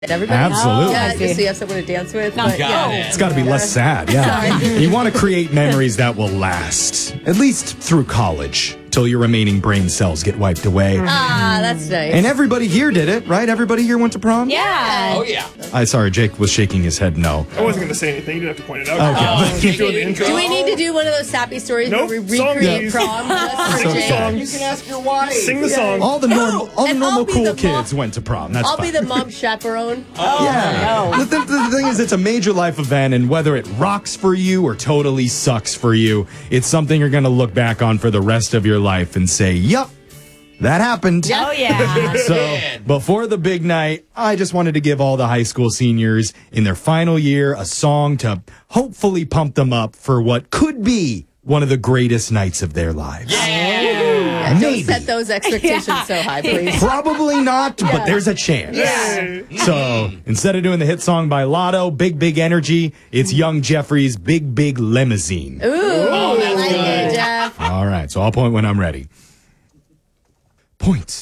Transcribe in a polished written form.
Everybody? Absolutely. Yeah, just so you have someone to dance with. No, but, yeah. It's got to be less sad, yeah. You want to create memories that will last, at least through college, till your remaining brain cells get wiped away. Ah, that's nice. And everybody here did it, right? Everybody here went to prom? Yeah. Oh, yeah. Sorry, Jake was shaking his head no. I wasn't going to say anything. You didn't have to point it out. Okay. Do the intro. Do we need to do one of those sappy stories Nope. where we Song recreate these. prom? That's Sing the Jake. song. You can ask your wife. Sing the song. All the normal And I'll be cool the kids mom. went to prom. That's I'll fine. be the mom chaperone. Yeah. The thing is, it's a major life event, and whether it rocks for you or totally sucks for you, it's something you're going to look back on for the rest of your life and say, yup, that happened. Oh, yeah. So, before the big night, I just wanted to give all the high school seniors in their final year a song to hopefully pump them up for what could be one of the greatest nights of their lives. Don't Maybe. set those expectations so high, please. Probably not, but there's a chance. Yay. So instead of doing the hit song by Lotto, Big Big Energy, it's Young Jeffrey's Big Big Limousine. Ooh, I like it, Jeff. All right, so I'll point when I'm ready. Point.